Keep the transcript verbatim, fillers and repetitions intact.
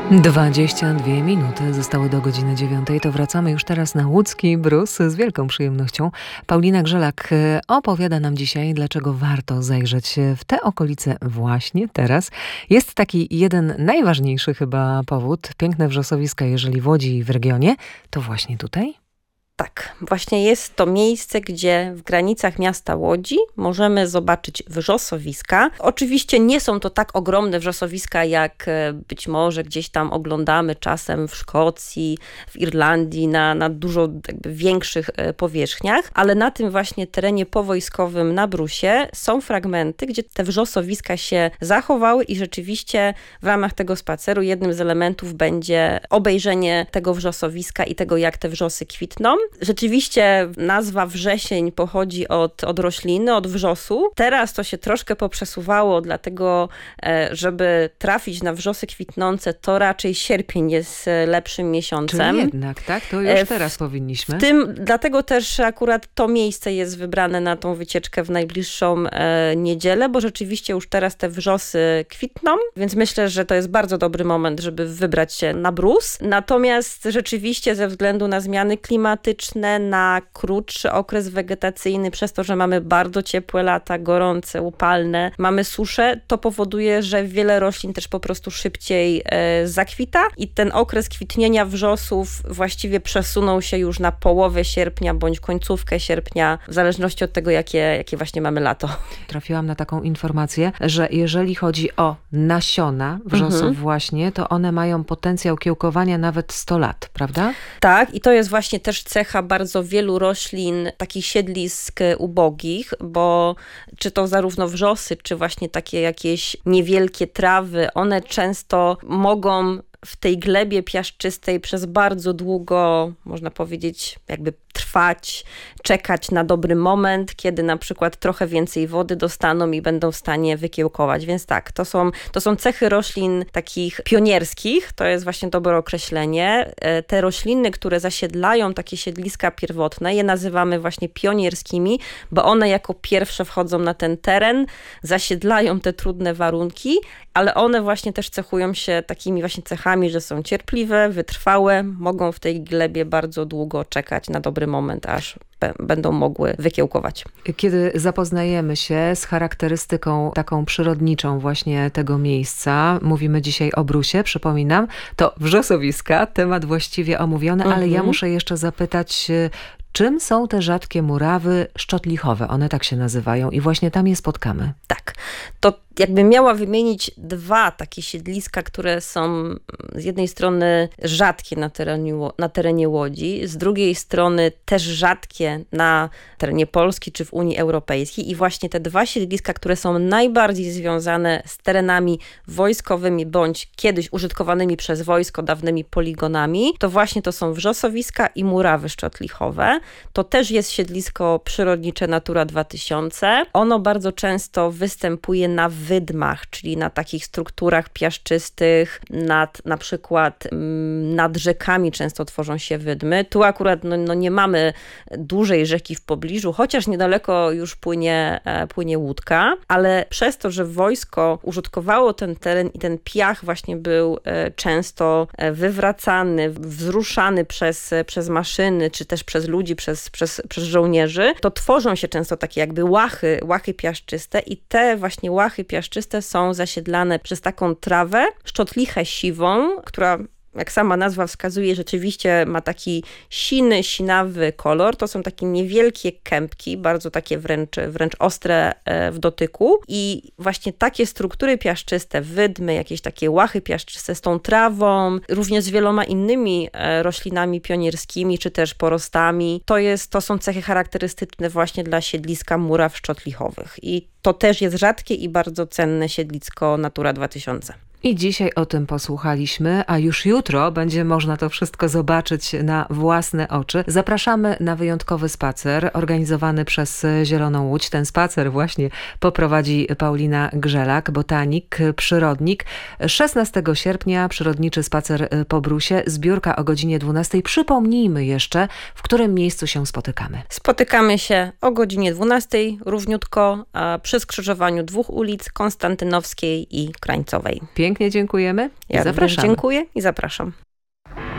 dwadzieścia dwie minuty zostały do godziny dziewiątej. To wracamy już teraz na łódzki Brus z wielką przyjemnością. Paulina Grzelak opowiada nam dzisiaj, dlaczego warto zajrzeć w te okolice właśnie teraz. Jest taki jeden najważniejszy chyba powód. Piękne wrzosowiska, jeżeli w Łodzi i w regionie, to właśnie tutaj? Tak, właśnie jest to miejsce, gdzie w granicach miasta Łodzi możemy zobaczyć wrzosowiska. Oczywiście nie są to tak ogromne wrzosowiska, jak być może gdzieś tam oglądamy czasem w Szkocji, w Irlandii, na, na dużo jakby większych powierzchniach, ale na tym właśnie terenie powojskowym na Brusie są fragmenty, gdzie te wrzosowiska się zachowały i rzeczywiście w ramach tego spaceru jednym z elementów będzie obejrzenie tego wrzosowiska i tego, jak te wrzosy kwitną. Rzeczywiście nazwa wrzesień pochodzi od, od rośliny, od wrzosu. Teraz to się troszkę poprzesuwało, dlatego żeby trafić na wrzosy kwitnące, to raczej sierpień jest lepszym miesiącem. Czyli jednak, tak? To już teraz w, powinniśmy. W tym, dlatego też akurat to miejsce jest wybrane na tą wycieczkę w najbliższą e, niedzielę, bo rzeczywiście już teraz te wrzosy kwitną, więc myślę, że to jest bardzo dobry moment, żeby wybrać się na Brus. Natomiast rzeczywiście ze względu na zmiany klimatyczne, na krótszy okres wegetacyjny, przez to, że mamy bardzo ciepłe lata, gorące, upalne, mamy suszę, to powoduje, że wiele roślin też po prostu szybciej e, zakwita i ten okres kwitnienia wrzosów właściwie przesunął się już na połowę sierpnia bądź końcówkę sierpnia, w zależności od tego, jakie, jakie właśnie mamy lato. Trafiłam na taką informację, że jeżeli chodzi o nasiona wrzosów mhm. właśnie, to one mają potencjał kiełkowania nawet sto lat, prawda? Tak, i to jest właśnie też cecha bardzo wielu roślin, takich siedlisk ubogich, bo czy to zarówno wrzosy, czy właśnie takie jakieś niewielkie trawy, one często mogą w tej glebie piaszczystej przez bardzo długo, można powiedzieć, jakby trwać, czekać na dobry moment, kiedy na przykład trochę więcej wody dostaną i będą w stanie wykiełkować. Więc tak, to są, to są cechy roślin takich pionierskich, to jest właśnie dobre określenie. Te rośliny, które zasiedlają takie siedliska pierwotne, je nazywamy właśnie pionierskimi, bo one jako pierwsze wchodzą na ten teren, zasiedlają te trudne warunki, ale one właśnie też cechują się takimi właśnie cechami, że są cierpliwe, wytrwałe, mogą w tej glebie bardzo długo czekać na dobry moment, aż b- będą mogły wykiełkować. Kiedy zapoznajemy się z charakterystyką taką przyrodniczą właśnie tego miejsca, mówimy dzisiaj o Brusie, przypominam, to wrzosowiska, temat właściwie omówiony, mhm. ale ja muszę jeszcze zapytać, czym są te rzadkie murawy szczotlichowe? One tak się nazywają i właśnie tam je spotkamy. Tak, to jakbym miała wymienić dwa takie siedliska, które są z jednej strony rzadkie na terenie, na terenie Łodzi, z drugiej strony też rzadkie na terenie Polski czy w Unii Europejskiej i właśnie te dwa siedliska, które są najbardziej związane z terenami wojskowymi bądź kiedyś użytkowanymi przez wojsko dawnymi poligonami, to właśnie to są wrzosowiska i murawy szczotlichowe. To też jest siedlisko przyrodnicze Natura dwa tysiące. Ono bardzo często występuje na wydmach, czyli na takich strukturach piaszczystych, nad na przykład nad rzekami często tworzą się wydmy. Tu akurat no, no nie mamy dużej rzeki w pobliżu, chociaż niedaleko już płynie, płynie łódka, ale przez to, że wojsko użytkowało ten teren i ten piach właśnie był często wywracany, wzruszany przez, przez maszyny, czy też przez ludzi, przez, przez, przez żołnierzy, to tworzą się często takie jakby łachy, łachy piaszczyste i te właśnie łachy piaszczyste są zasiedlane przez taką trawę, szczotlichę siwą, która jak sama nazwa wskazuje, rzeczywiście ma taki siny, sinawy kolor. To są takie niewielkie kępki, bardzo takie wręcz, wręcz ostre w dotyku. I właśnie takie struktury piaszczyste, wydmy, jakieś takie łachy piaszczyste z tą trawą, również z wieloma innymi roślinami pionierskimi, czy też porostami, to, jest, to są cechy charakterystyczne właśnie dla siedliska muraw szczotlichowych. I to też jest rzadkie i bardzo cenne siedlisko Natura dwa tysiące. I dzisiaj o tym posłuchaliśmy, a już jutro będzie można to wszystko zobaczyć na własne oczy. Zapraszamy na wyjątkowy spacer organizowany przez Zieloną Łódź. Ten spacer właśnie poprowadzi Paulina Grzelak, botanik, przyrodnik. szesnastego sierpnia przyrodniczy spacer po Brusie, zbiórka o godzinie dwunastej. Przypomnijmy jeszcze, w którym miejscu się spotykamy. Spotykamy się o godzinie dwunastej równiutko przy skrzyżowaniu dwóch ulic, Konstantynowskiej i Krańcowej. Pięknie. Pięknie dziękujemy i Ja również zapraszamy. dziękuję i zapraszam.